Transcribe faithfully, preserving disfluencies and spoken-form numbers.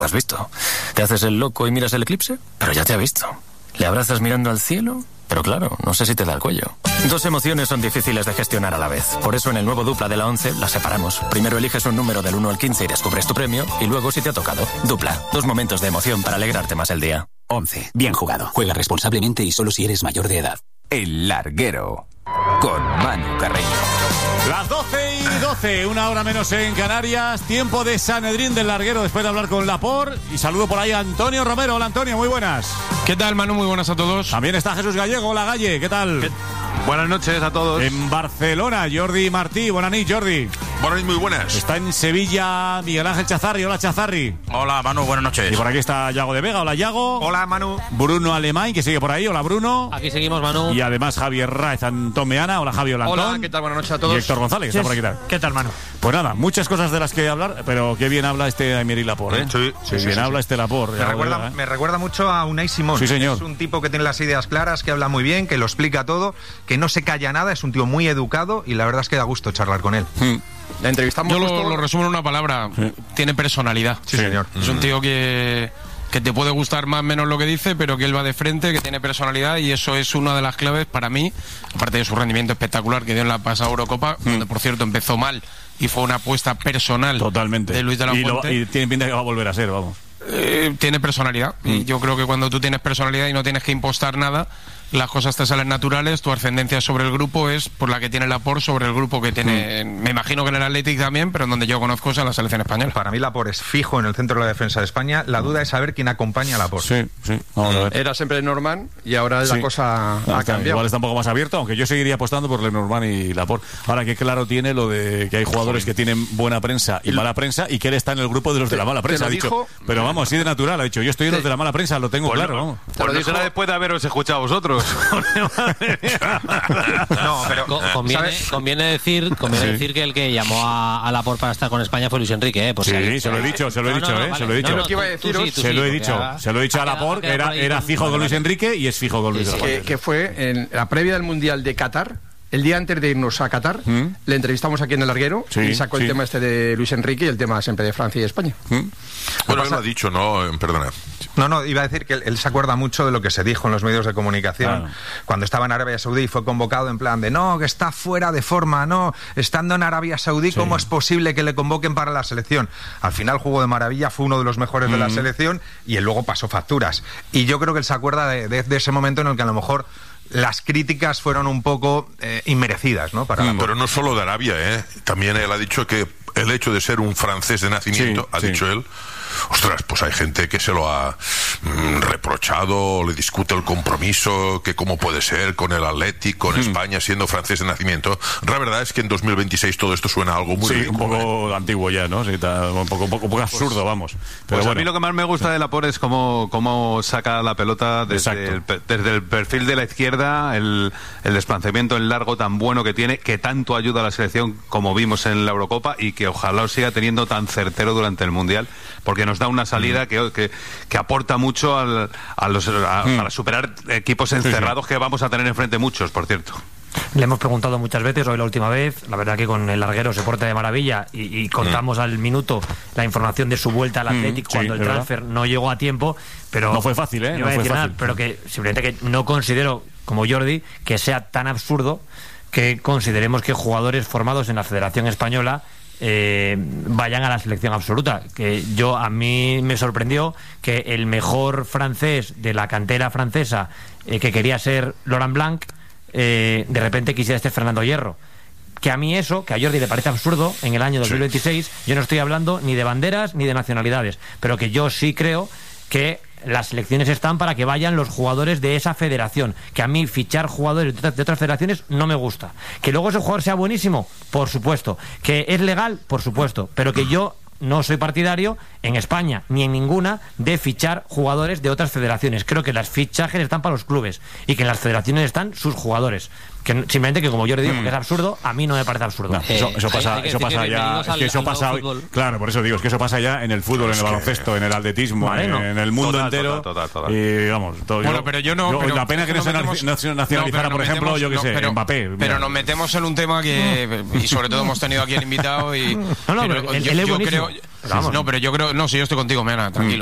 has visto. Te haces el loco y miras el eclipse, pero ya te ha visto. Le abrazas mirando al cielo, pero claro, no sé si te da el cuello. Dos emociones son difíciles de gestionar a la vez. Por eso en el nuevo Dupla de la once las separamos. Primero eliges un número del uno al quince y descubres tu premio, y luego si te ha tocado. Dupla, dos momentos de emoción para alegrarte más el día. once. Bien jugado. Juega responsablemente y solo si eres mayor de edad. El Larguero, con Manu Carreño. Las doce y doce, una hora menos en Canarias. Tiempo de Sanedrín del Larguero después de hablar con Laporte. Y saludo por ahí a Antonio Romero. Hola, Antonio, muy buenas. ¿Qué tal, Manu? Muy buenas a todos. También está Jesús Gallego. Hola, Galle, ¿qué tal? ¿Qué? Buenas noches a todos. En Barcelona, Jordi Martí. Buenas noches, Jordi. Buenas noches, muy buenas. Está en Sevilla Miguel Ángel Chazarri. Hola, Chazarri. Hola, Manu, buenas noches. Y por aquí está Yago de Vega. Hola, Yago. Hola, Manu. Bruno Alemán, que sigue por ahí. Hola, Bruno. Aquí seguimos, Manu. Y además Javier Raez Antón Meana. Hola, Javier Lantón. Hola, ¿qué tal? Buenas noches a todos. Y Héctor González, que está por aquí. Tal. ¿Qué tal, Manu? Pues nada, muchas cosas de las que hablar, pero qué bien habla este Aymeric Laporte, ¿eh? Sí, sí, qué sí, bien sí, habla sí. este Laporte. Me recuerda, ¿eh? me recuerda mucho a Unai Simón. Sí, señor. Es un tipo que tiene las ideas claras, que habla muy bien, que lo explica todo, que no se calla nada, es un tío muy educado y la verdad es que da gusto charlar con él. Hmm. La entrevistamos. Yo lo, lo resumo en una palabra. Sí. Tiene personalidad. Sí, señor. Es un tío que, que te puede gustar más o menos lo que dice, pero que él va de frente, que tiene personalidad, y eso es una de las claves para mí, aparte de su rendimiento espectacular que dio en la pasada Eurocopa, mm. donde por cierto empezó mal y fue una apuesta personal. Totalmente. De Luis de la y, Fuente. Lo, y tiene pinta que va a volver a ser, vamos. Eh, tiene personalidad. Mm. Y yo creo que cuando tú tienes personalidad y no tienes que impostar nada, las cosas te salen naturales. Tu ascendencia sobre el grupo es por la que tiene Laporte sobre el grupo que tiene, mm. me imagino que en el Athletic también, pero en donde yo conozco es en la selección española. Para mí Laporte es fijo en el centro de la defensa de España. La duda es saber quién acompaña a Laporte. Sí, sí. Vamos a ver. Era siempre Norman y ahora sí. la cosa ah, ha cambiado. Igual está un poco más abierto, aunque yo seguiría apostando por Lenormand y Laporte. Ahora que claro tiene lo de que hay jugadores que tienen buena prensa y mala prensa, y que él está en el grupo de los de la mala prensa. Ha dicho, dijo, pero vamos, así de natural, ha dicho, yo estoy en los de la mala prensa, lo tengo pues claro. Vamos. Pues lo dijo después de haberos escuchado a vosotros. No, pero conviene, conviene decir conviene sí. decir que el que llamó a, a Laporte para estar con España fue Luis Enrique, ¿eh? Pues sí, ahí, se lo he dicho, se lo he no, dicho, no, no, ¿eh? Vale. Se lo he dicho. No, no, ¿Qué iba a deciros? Sí, se sí, lo he dicho, ha, se lo he dicho a Laporte, que era, era fijo con Luis Enrique y es fijo con Luis sí, Enrique. Que, que fue en la previa del Mundial de Qatar. El día antes de irnos a Qatar, ¿Mm? le entrevistamos aquí en el Larguero sí, y sacó sí. el tema este de Luis Enrique y el tema siempre de Francia y España. ¿Mm? Bueno, él lo ha dicho, ¿no? Perdona. No, no, iba a decir que él, él se acuerda mucho de lo que se dijo en los medios de comunicación claro. cuando estaba en Arabia Saudí y fue convocado en plan de no, que está fuera de forma, no, estando en Arabia Saudí, sí. ¿cómo es posible que le convoquen para la selección? Al final jugó de maravilla, fue uno de los mejores mm. de la selección y él luego pasó facturas. Y yo creo que él se acuerda de, de, de ese momento en el que a lo mejor las críticas fueron un poco eh, inmerecidas, ¿no? Para mm, pero no solo de Arabia, ¿eh? También él ha dicho que el hecho de ser un francés de nacimiento, sí, ha sí. dicho él, ostras, pues hay gente que se lo ha mm, reprochado, le discute el compromiso, que cómo puede ser con el Athletic, con mm. España siendo francés de nacimiento. La verdad es que en dos mil veintiséis todo esto suena a algo muy sí, ridículo, un poco ¿eh? antiguo ya, ¿no? Sí, está un poco, un poco, un poco absurdo, pues, vamos. Pero pues bueno. A mí lo que más me gusta de Laporte es cómo, cómo saca la pelota desde el, desde el perfil de la izquierda, el, el desplazamiento en largo tan bueno que tiene, que tanto ayuda a la selección como vimos en la Eurocopa, y que ojalá lo siga teniendo tan certero durante el Mundial, porque nos da una salida mm. que, que, que aporta mucho al, a los, a, mm. para superar equipos encerrados sí, sí. que vamos a tener enfrente muchos, por cierto. Le hemos preguntado muchas veces, hoy la última vez, la verdad que con el Larguero se porta de maravilla y, y contamos mm. al minuto la información de su vuelta al Athletic mm, cuando sí, el transfer no llegó a tiempo, pero no fue fácil, ¿eh? No fue fácil. Nada, pero que simplemente que no considero, como Jordi, que sea tan absurdo que consideremos que jugadores formados en la Federación Española Eh, vayan a la selección absoluta. Que yo, a mí me sorprendió que el mejor francés de la cantera francesa, eh, que quería ser Laurent Blanc, eh, de repente quisiera este Fernando Hierro. Que a mí eso, que a Jordi le parece absurdo en el año dos mil veintiséis, sí. yo no estoy hablando ni de banderas ni de nacionalidades, pero que yo sí creo que las selecciones están para que vayan los jugadores de esa federación. Que a mí fichar jugadores de otras federaciones no me gusta. Que luego ese jugador sea buenísimo, por supuesto. Que es legal, por supuesto. Pero que yo no soy partidario en España ni en ninguna de fichar jugadores de otras federaciones. Creo que las fichajes están para los clubes y que en las federaciones están sus jugadores. Que simplemente, que como yo le digo, mm. que es absurdo, a mí no me parece absurdo. No, eh, eso, eso pasa, eso pasa ya. Es que eso pasa hoy. Claro, por eso digo, es que eso pasa ya en el fútbol, en el baloncesto, en el atletismo, vale, ¿no? en el mundo total, entero. Total, total, total. Y vamos, todo. Bueno, yo, pero yo no. Yo, pero, la pena que no se metemos, nacionalizara, no, por ejemplo, yo que no, sé, pero, Mbappé. Pero nos metemos en un tema que. Y sobre todo hemos tenido aquí el invitado. Y, no, no, pero, pero yo, él es yo buenísimo. creo, no, pero yo creo, no, si yo estoy contigo, Mena, tranquilo.